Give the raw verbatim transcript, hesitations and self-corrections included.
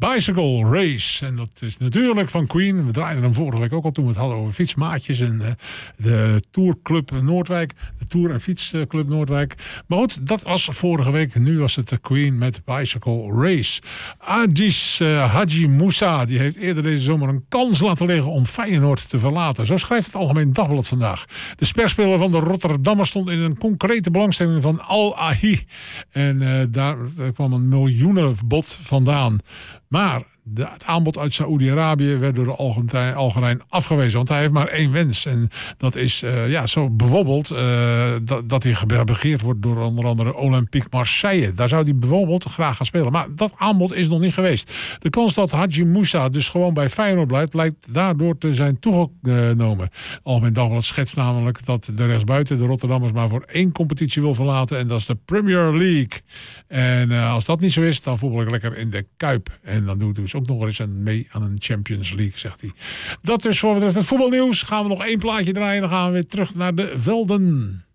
Bicycle Race. En dat is natuurlijk van Queen. We draaiden hem vorige week ook al toen we het hadden over fietsmaatjes. En uh, de Tourclub Noordwijk. De Tour- en Fietsclub Noordwijk. Maar goed, dat was vorige week. Nu was het de Queen met Bicycle Race. Adis uh, Haji Moussa. Die heeft eerder deze zomer een kans laten liggen om Feyenoord te verlaten. Zo schrijft het Algemeen Dagblad vandaag. De sperspeler van de Rotterdammer stond in een concrete belangstelling van Al Ahly. En uh, daar kwam een miljoenenbod vandaan. Maar de, het aanbod uit Saoedi-Arabië werd door de Algerijn, Algerijn afgewezen. Want hij heeft maar één wens. En dat is uh, ja, zo bijvoorbeeld uh, dat, dat hij begeerd wordt door onder andere Olympique Marseille. Daar zou hij bijvoorbeeld graag gaan spelen. Maar dat aanbod is nog niet geweest. De kans dat Haji Moussa dus gewoon bij Feyenoord blijft, lijkt daardoor te zijn toegenomen. Algemeen Dagblad schetst namelijk dat de rechtsbuiten de Rotterdammers maar voor één competitie wil verlaten. En dat is de Premier League. En uh, als dat niet zo is, dan voetbal ik lekker in de Kuip. En dan doe ik dus ook nog eens een mee aan een Champions League, zegt hij. Dat dus voor betreft het voetbalnieuws. Gaan we nog één plaatje draaien. Dan gaan we weer terug naar de velden.